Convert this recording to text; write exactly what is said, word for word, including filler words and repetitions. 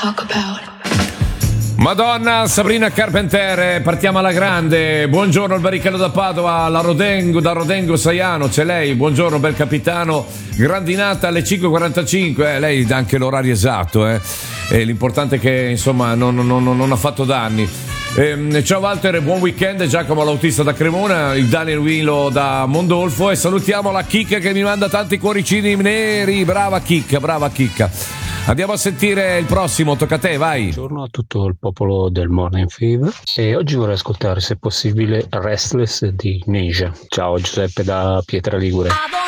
talk about. Madonna, Sabrina Carpenter, partiamo alla grande. Buongiorno il barrichello da Padova, la Rodengo, da Rodengo Saiano, c'è lei. Buongiorno bel capitano, grandinata alle cinque e quarantacinque, eh, lei dà anche l'orario esatto, eh. E l'importante è che insomma non, non, non, non ha fatto danni. Eh, ciao Walter, buon weekend. Giacomo l'autista da Cremona, il Daniel Wilo da Mondolfo, e salutiamo la Chicca che mi manda tanti cuoricini neri. Brava Chicca, brava Chicca. Andiamo a sentire il prossimo, tocca a te, vai. Buongiorno a tutto il popolo del Morning Fever, e oggi vorrei ascoltare, se possibile, Restless di Neja. Ciao, Giuseppe da Pietra Ligure.